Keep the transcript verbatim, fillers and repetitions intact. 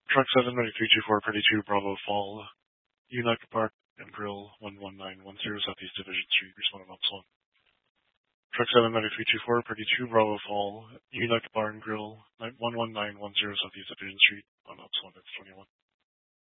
Truck seven ninety-three two four, Party two, Bravo Fall, United Park and Grill, one one nine one zero Southeast Division Street, responding on one. Truck seven ninety-three two four, Party two, Bravo Fall, United Bar and Grill, one one nine one zero Southeast Division Street, on Ops one, that's twenty-one.